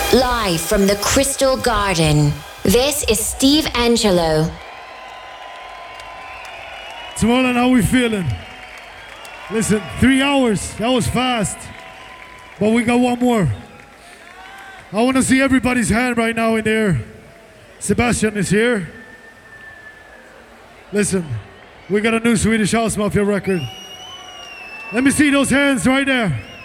Live from the Crystal Garden, this is Steve Angello. Tomorrow, how we feeling? Listen, 3 hours, that was fast. But we got one more. I want to see everybody's hand right now in there. Sebastian is here. Listen, we got a new Swedish House Mafia record. Let me see those hands right there.